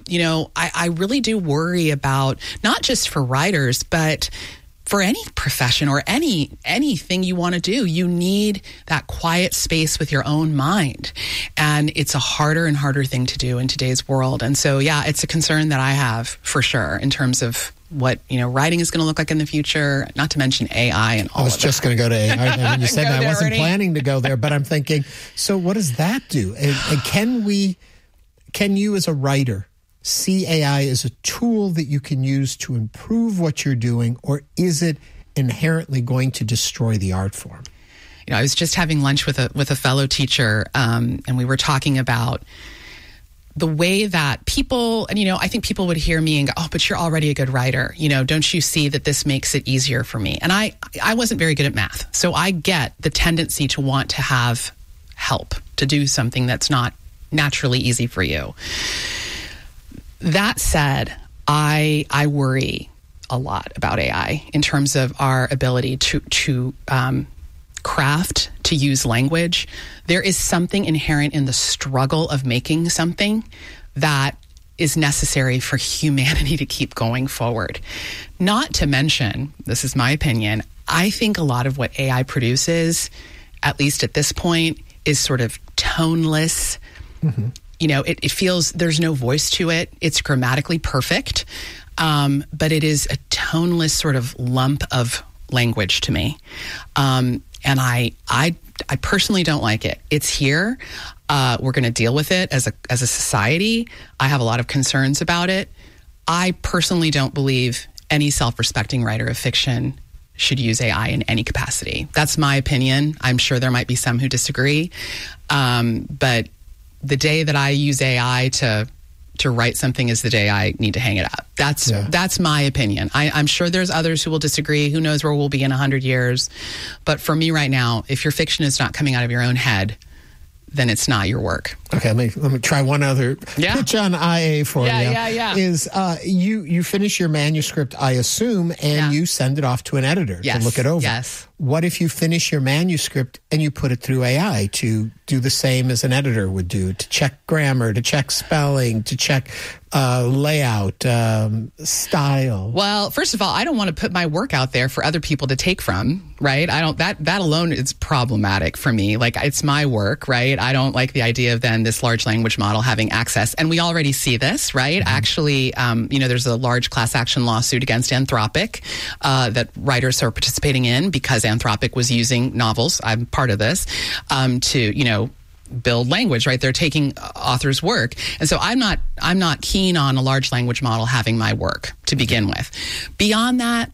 Y: I really do worry about, not just for writers, but for any profession or anything you want to do, you need that quiet space with your own mind. And it's a harder and harder thing to do in today's world. And so, yeah, it's a concern that I have for sure in terms of what, writing is going to look like in the future, not to mention AI and all of that. I was
S: just going to go to AI. When you said that, I wasn't planning to go there, but I'm thinking, so what does that do? And can you as a writer see AI as a tool that you can use to improve what you're doing, or is it inherently going to destroy the art form?
Y: I was just having lunch with a fellow teacher, and we were talking about the way that people, and I think people would hear me and go, "Oh, but you're already a good writer. Don't you see that this makes it easier for me?" And I wasn't very good at math, so I get the tendency to want to have help to do something that's not naturally easy for you. That said, I worry a lot about AI in terms of our ability to craft, to use language. There is something inherent in the struggle of making something that is necessary for humanity to keep going forward. Not to mention, this is my opinion, I think a lot of what AI produces, at least at this point, is sort of toneless. It feels there's no voice to it. It's grammatically perfect, but it is a toneless sort of lump of language to me. And I personally don't like it. It's here. We're going to deal with it as a society. I have a lot of concerns about it. I personally don't believe any self-respecting writer of fiction should use AI in any capacity. That's my opinion. I'm sure there might be some who disagree, but the day that I use AI to write something is the day I need to hang it up. That's my opinion. I'm sure there's others who will disagree. Who knows where we'll be in 100 years. But for me right now, if your fiction is not coming out of your own head, then it's not your work.
S: Okay, let me try one other pitch on IA for you.
Y: Yeah.
S: Is you finish your manuscript, I assume, and you send it off to an editor to look it over.
Y: Yes.
S: What if you finish your manuscript and you put it through AI to do the same as an editor would do, to check grammar, to check spelling, to check layout, style?
Y: Well, first of all, I don't want to put my work out there for other people to take from, right? I don't, that alone is problematic for me. Like, it's my work, right? I don't like the idea of then this large language model having access. And we already see this, right? Actually, there's a large class action lawsuit against Anthropic that writers are participating in because Anthropic was using novels. I'm part of this to, build language, right? They're taking authors' work. And so I'm not keen on a large language model having my work to begin with. Beyond that,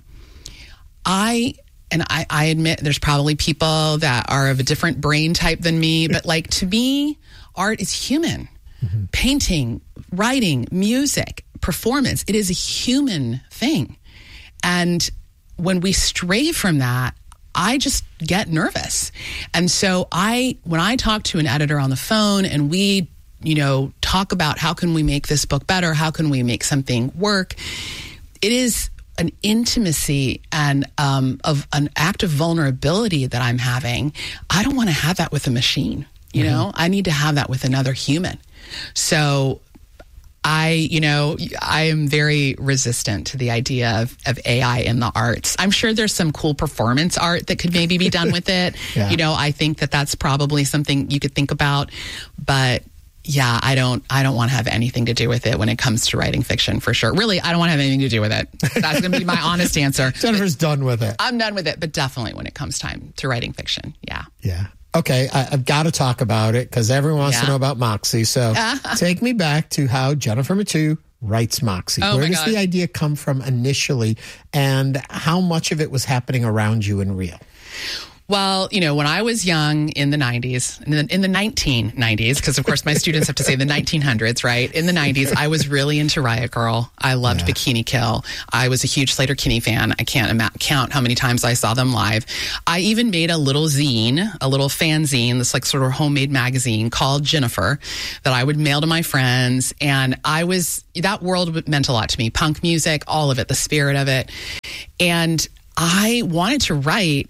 Y: I admit there's probably people that are of a different brain type than me, but like, to me, art is human. Mm-hmm. Painting, writing, music, performance, it is a human thing. And when we stray from that, I just get nervous. And so when I talk to an editor on the phone and we, talk about how can we make this book better, how can we make something work, it is an intimacy and of an act of vulnerability that I'm having. I don't want to have that with a machine. I need to have that with another human. So I am very resistant to the idea of AI in the arts. I'm sure there's some cool performance art that could maybe be done with it. Yeah. I think that that's probably something you could think about. But yeah, I don't want to have anything to do with it when it comes to writing fiction, for sure. Really, I don't want to have anything to do with it. That's going to be my honest answer.
S: Jennifer's done with it.
Y: I'm done with it, but definitely when it comes time to writing fiction, yeah.
S: Yeah. Okay, I've got to talk about it because everyone wants to know about Moxie. So take me back to how Jennifer Mathieu writes Moxie. Where does the idea come from initially, and how much of it was happening around you in real?
Y: Well, when I was young in the 90s, in the 1990s, because of course my students have to say the 1900s, right? In the 90s, I was really into Riot Girl. I loved Bikini Kill. I was a huge Sleater-Kinney fan. I can't count how many times I saw them live. I even made a little zine, a little fanzine, this like sort of homemade magazine called Jennifer that I would mail to my friends. And that world meant a lot to me. Punk music, all of it, the spirit of it. And I wanted to write.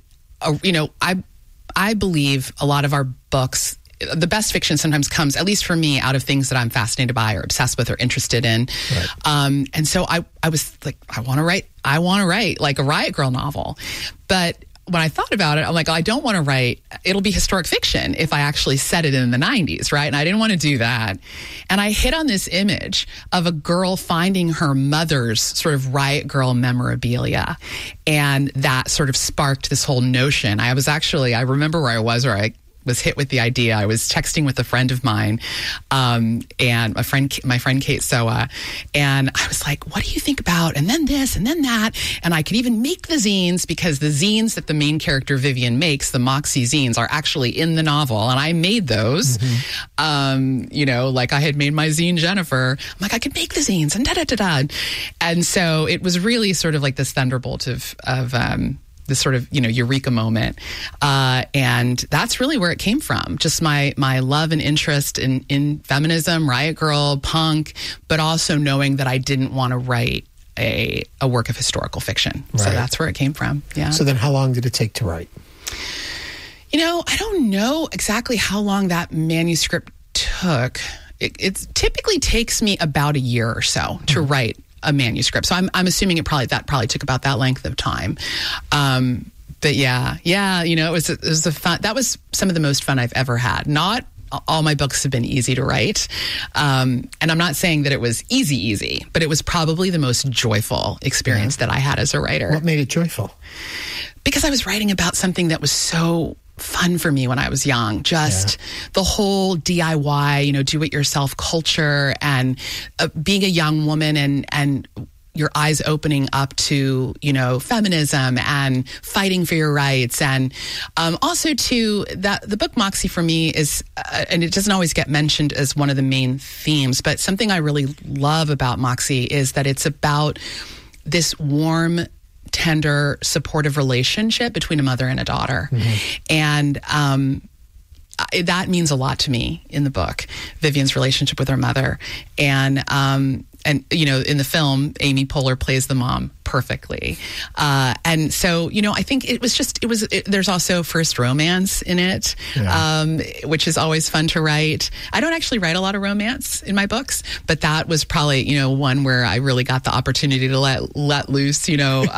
Y: I believe a lot of our books, the best fiction sometimes comes, at least for me, out of things that I'm fascinated by or obsessed with or interested in. Right. And so I was like, I want to write like a Riot Girl novel. But when I thought about it, I'm like, I don't want to write, it'll be historic fiction if I actually set it in the 90s, right? And I didn't want to do that. And I hit on this image of a girl finding her mother's sort of Riot Girl memorabilia. And that sort of sparked this whole notion. I remember where I was hit with the idea. I was texting with a friend of mine, and my friend Kate Soa, and I was like, what do you think about, and then this, and then that, and I could even make the zines, because the zines that the main character Vivian makes, the Moxie zines, are actually in the novel, and I made those. Mm-hmm. Like I had made my zine Jennifer. I'm like, I could make the zines, and da-da-da-da. And so it was really sort of like this thunderbolt of this sort of, eureka moment. And that's really where it came from. Just my love and interest in feminism, Riot Girl, punk, but also knowing that I didn't want to write a work of historical fiction. Right. So that's where it came from. Yeah.
S: So then how long did it take to write?
Y: I don't know exactly how long that manuscript took. It typically takes me about a year or so to write a manuscript. So I'm assuming that probably took about that length of time. But yeah, it was a fun, that was some of the most fun I've ever had. Not all my books have been easy to write. And I'm not saying that it was easy, but it was probably the most joyful experience that I had as a writer.
S: What made it joyful?
Y: Because I was writing about something that was so fun for me when I was young. Just the whole DIY, do-it-yourself culture, and being a young woman and your eyes opening up to, feminism and fighting for your rights. And also too, that the book Moxie for me is, and it doesn't always get mentioned as one of the main themes, but something I really love about Moxie is that it's about this warm, tender, supportive relationship between a mother and a daughter. Mm-hmm. And that means a lot to me in the book, Vivian's relationship with her mother. And in the film, Amy Poehler plays the mom perfectly. And so, I think there's also first romance in it, which is always fun to write. I don't actually write a lot of romance in my books, but that was probably, one where I really got the opportunity to let loose,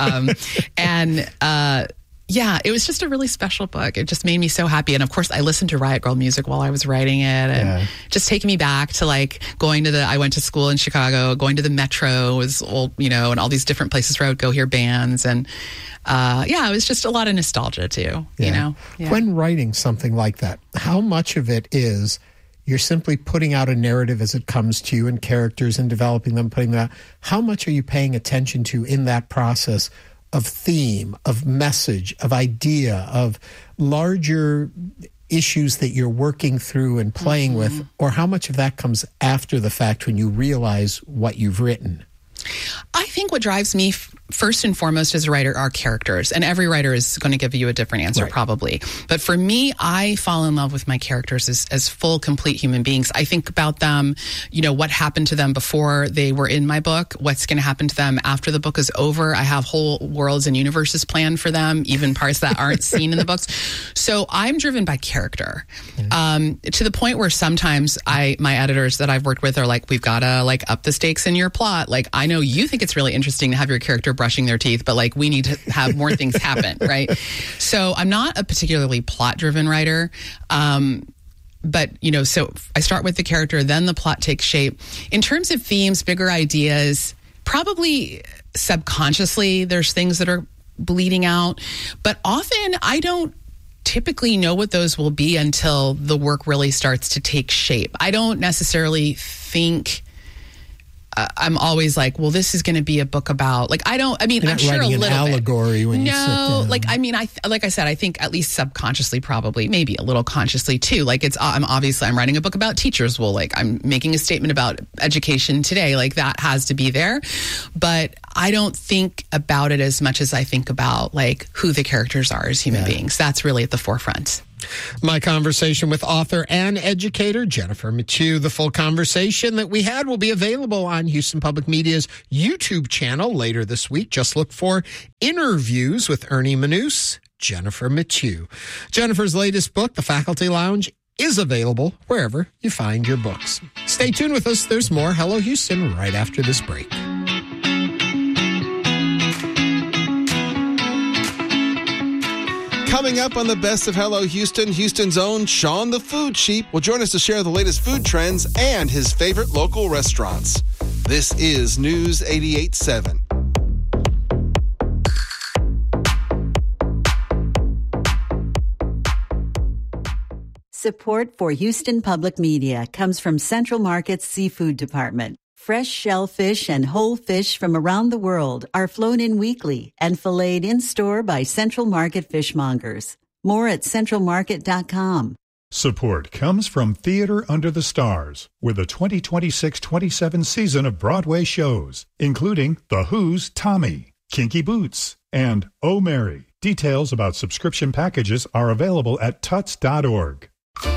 Y: yeah, it was just a really special book. It just made me so happy. And of course, I listened to Riot Grrrl music while I was writing it, and just taking me back to I went to school in Chicago, going to the Metro was old, and all these different places where I would go hear bands. And it was just a lot of nostalgia too, Yeah.
S: When writing something like that, how much of it is you're simply putting out a narrative as it comes to you and characters and developing them, putting them out? How much are you paying attention to in that process of theme, of message, of idea, of larger issues that you're working through and playing with, or how much of that comes after the fact when you realize what you've written?
Y: I think what drives me first and foremost as a writer are characters, and every writer is going to give you a different answer probably. But for me, I fall in love with my characters as full, complete human beings. I think about them, what happened to them before they were in my book, what's going to happen to them after the book is over. I have whole worlds and universes planned for them, even parts that aren't seen in the books. So I'm driven by character, to the point where sometimes my editors that I've worked with are like, we've got to up the stakes in your plot. I know you think it's really interesting to have your character brushing their teeth, but we need to have more things happen, right? So I'm not a particularly plot-driven writer. But, so I start with the character, then the plot takes shape. In terms of themes, bigger ideas, probably subconsciously there's things that are bleeding out. But often I don't typically know what those will be until the work really starts to take shape. I don't necessarily think... I'm always like, well, this is going to be a book about, I'm sure a little bit.
S: Allegory when you sit down.
Y: I said, I think at least subconsciously, probably, maybe a little consciously too. I'm writing a book about teachers. Well, I'm making a statement about education today. That has to be there. But I don't think about it as much as I think about who the characters are as human beings. That's really at the forefront.
S: My conversation with author and educator Jennifer Mathieu. The full conversation that we had will be available on Houston Public Media's YouTube channel later this week. Just look for Interviews with Ernie Manouse, Jennifer Mathieu. Jennifer's latest book, The Faculty Lounge, is available wherever you find your books. Stay tuned with us. There's more Hello Houston right after this break.
F: Coming up on the Best of Hello Houston, Houston's own Sean the Food Sheep will join us to share the latest food trends and his favorite local restaurants. This is News 88.7.
A: Support for Houston Public Media comes from Central Market's Seafood Department. Fresh shellfish and whole fish from around the world are flown in weekly and filleted in-store by Central Market fishmongers. More at centralmarket.com.
E: Support comes from Theater Under the Stars with the 2026-27 season of Broadway shows, including The Who's Tommy, Kinky Boots, and Oh Mary. Details about subscription packages are available at tuts.org.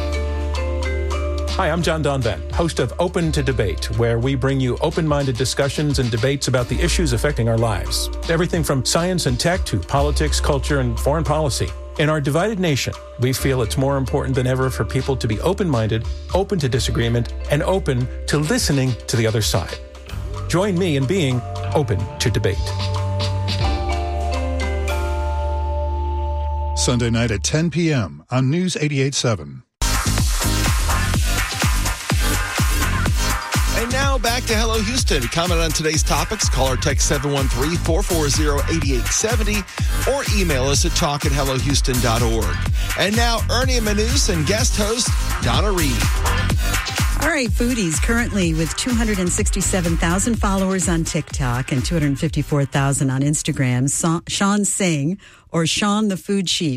B: Hi, I'm John Donvan, host of Open to Debate, where we bring you open-minded discussions and debates about the issues affecting our lives. Everything from science and tech to politics, culture, and foreign policy. In our divided nation, we feel it's more important than ever for people to be open-minded, open to disagreement, and open to listening to the other side. Join me in being open to debate.
E: Sunday night at 10 p.m. on News 88.7.
F: And now back to Hello Houston. Comment on today's topics. Call or text 713-440-8870 or email us at talk@hellohouston.org. And now Ernie Manouse and guest host Donna Reed.
P: All right, foodies currently with 267,000 followers on TikTok and 254,000 on Instagram. Sean Singh, or Sean the Food Sheep,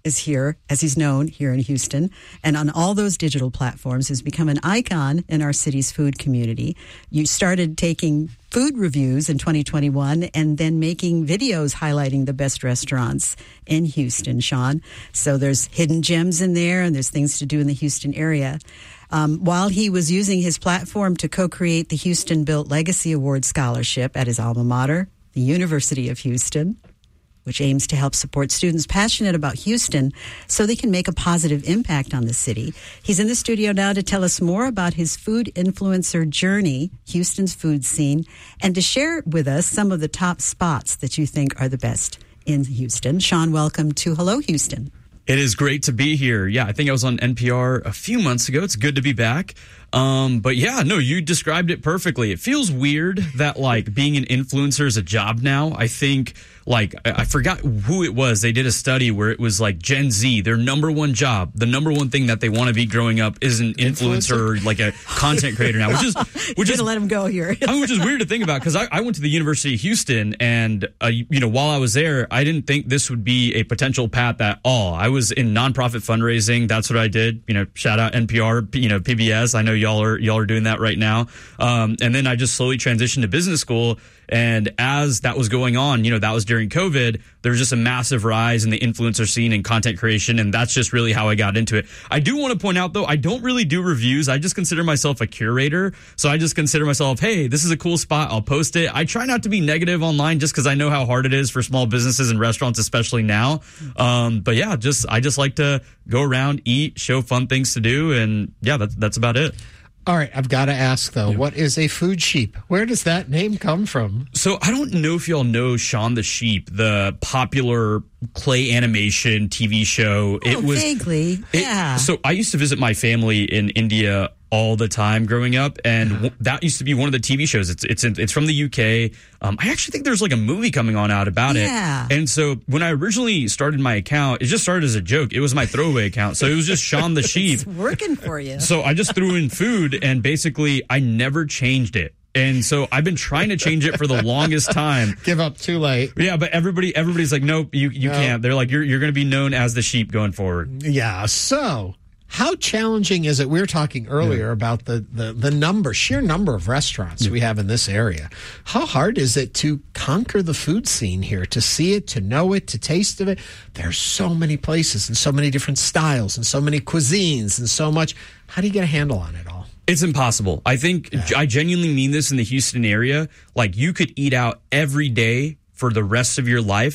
A: is here, as he's known here in Houston, and on all those digital platforms has become an icon in our city's food community. You started taking food reviews in 2021 and then making videos highlighting the best restaurants in Houston, Sean. So there's hidden gems in there, and there's things to do in the Houston area. While he was using his platform to co-create the Houston Built Legacy Award Scholarship at his alma mater, the University of Houston, which aims to help support students passionate about Houston so they can make a positive impact on the city. He's in the studio now to tell us more about his food influencer journey, Houston's food scene, and to share with us some of the top spots that you think are the best in Houston. Sean, welcome to Hello Houston.
C: It is great to be here. Yeah, I think I was on NPR a few months ago. It's good to be back. But yeah, no, you described it perfectly. It feels weird that like being an influencer is a job now. I think like I forgot who it was. They did a study where it was like Gen Z, their number one job, the number one thing that they want to be growing up is an influencer, like a content creator now, which is
A: let him go here.
C: Which is weird to think about because I went to the University of Houston and while I was there, I didn't think this would be a potential path at all. I was in nonprofit fundraising. That's what I did. Shout out NPR, PBS. I know y'all are doing that right now. And then I just slowly transitioned to business school. And as that was going on, that was during COVID, there was just a massive rise in the influencer scene and content creation. And that's just really how I got into it. I do want to point out, though, I don't really do reviews. I just consider myself a curator. So I just consider myself, hey, this is a cool spot. I'll post it. I try not to be negative online just because I know how hard it is for small businesses and restaurants, especially now. But yeah, I just like to go around, eat, show fun things to do. And yeah, that's about it.
S: All right, I've got to ask, though, what is a food sheep? Where does that name come from?
C: So I don't know if y'all know Shaun the Sheep, the popular clay animation TV show.
A: Vaguely, yeah.
C: So I used to visit my family in India all the time growing up, and that used to be one of the TV shows. It's from the UK. I actually think there's like a movie coming out about it. And so when I originally started my account, it just started as a joke. It was my throwaway account. So it was just Shaun the Sheep.
A: It's working for you.
C: So I just threw in food, and basically I never changed it. And so I've been trying to change it for the longest time.
S: Give up too late.
C: Yeah, but everybody's like, nope, you can't. They're like, you're going to be known as the sheep going forward.
S: Yeah. So how challenging is it? We were talking earlier about the sheer number of restaurants we have in this area. How hard is it to conquer the food scene here, to see it, to know it, to taste of it? There's so many places and so many different styles and so many cuisines and so much. How do you get a handle on it all?
C: It's impossible. I think I genuinely mean this in the Houston area. Like you could eat out every day for the rest of your life